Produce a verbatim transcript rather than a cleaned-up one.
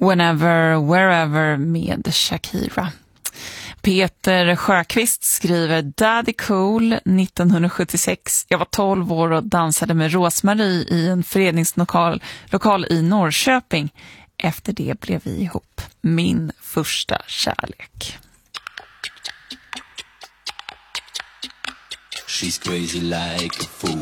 Whenever, Wherever med Shakira. Peter Sjöqvist skriver Daddy Cool nittonhundrasjuttiosex. Jag var tolv år och dansade med Rosmarie i en föreningslokal lokal i Norrköping. Efter det blev vi ihop. Min första kärlek. She's crazy like a fool.